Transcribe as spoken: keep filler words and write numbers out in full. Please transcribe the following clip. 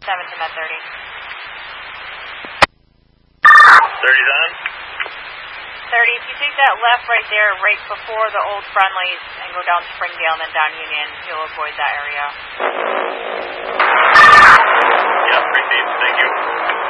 seven to Med thirty. thirty's on. thirty, if you take that left right there, right before the old Friendlies, and go down Springdale and then down Union, you'll avoid that area. Yeah, received. Thank you.